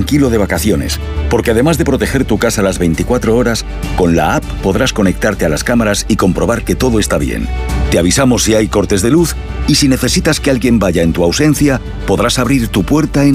tranquilo de vacaciones, porque además de proteger tu casa las 24 horas, con la app podrás conectarte a las cámaras y comprobar que todo está bien. Te avisamos si hay cortes de luz y si necesitas que alguien vaya en tu ausencia, podrás abrir tu puerta en